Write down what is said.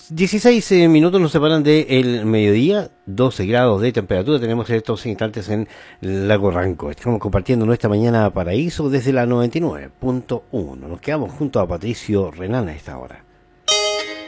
16 minutos nos separan del mediodía, 12 grados de temperatura tenemos en estos instantes en Lago Ranco. Estamos compartiendo nuestra mañana paraíso desde la 99.1. Nos quedamos junto a Patricio Renán a esta hora.